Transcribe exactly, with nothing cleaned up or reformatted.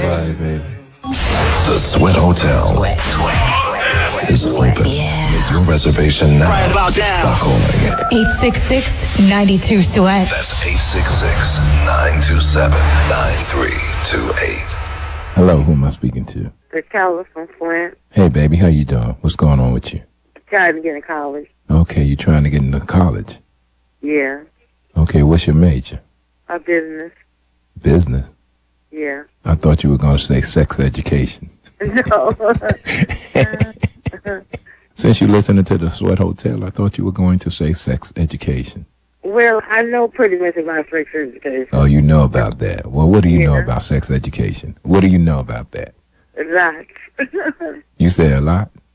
everybody, baby. The Sweat Hotel Sweat, sweat, is open. Yeah. Make your reservation now Right about now. by calling eight six six, nine two, sweat. That's eight six six, nine two seven, nine three two eight. Hello, who am I speaking to? It's Keller from Flint. Hey, baby, how you doing? What's going on with you? Trying to get in college. Okay, you trying to get into college? Yeah. Okay, what's your major? A business. Business? Yeah. I thought you were going to say sex education. No. Since you're listening to the Sweat Hotel, I thought you were going to say sex education. Well, I know pretty much about sex education. Oh, you know about that. Well, what do you Yeah. know about sex education? What do you know about that? A lot. You say a lot?